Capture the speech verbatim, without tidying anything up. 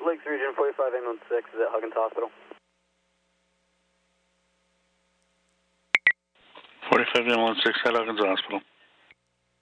Lakes Region forty-five ambulance six is at Huggins Hospital. forty-five ambulance six at Huggins Hospital.